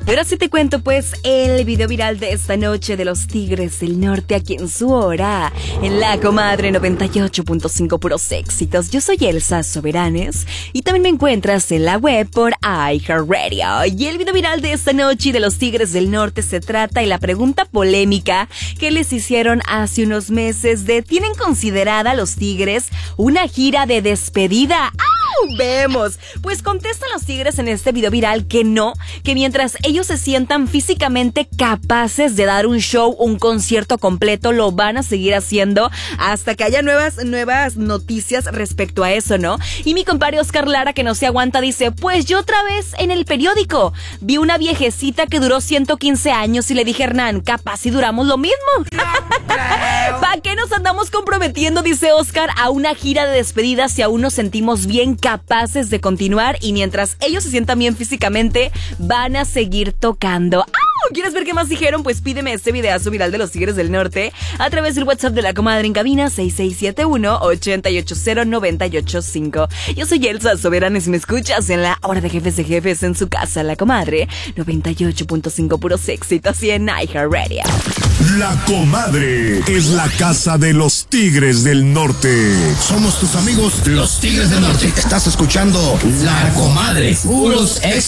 Pero sí te cuento pues el video viral de esta noche de los Tigres del Norte aquí en su hora, en La Comadre 98.5 puros éxitos. Yo soy Elsa Soberanes y también me encuentras en la web por iHeartRadio. Y el video viral de esta noche de los Tigres del Norte se trata de la pregunta polémica que les hicieron hace unos meses de ¿tienen considerada los Tigres una gira de despedida? ¡Au! Vemos. Pues contestan los Tigres en este video viral que no, que mientras ellos se sientan físicamente capaces de dar un show, un concierto completo, lo van a seguir haciendo hasta que haya nuevas noticias respecto a eso, ¿no? Y mi compadre Oscar Lara, que no se aguanta, dice, pues yo otra vez en el periódico vi una viejecita que duró 115 años y le dije, Hernán, capaz si duramos lo mismo. ¿Para qué nos andamos comprometiendo, dice Oscar, a una gira de despedida si aún nos sentimos bien capaces de continuar y mientras ellos se sientan bien físicamente van a seguir tocando? ¿Quieres ver qué más dijeron? Pues pídeme este videazo viral de los Tigres del Norte a través del WhatsApp de La Comadre en cabina 6671-880-985. Yo soy Elsa Soberanes y me escuchas en la hora de jefes en su casa, La Comadre 98.5 puros éxitos y en iHeartRadio. La Comadre es la casa de los Tigres del Norte. Somos tus amigos, los Tigres del Norte. Estás escuchando La Comadre, puros éxitos.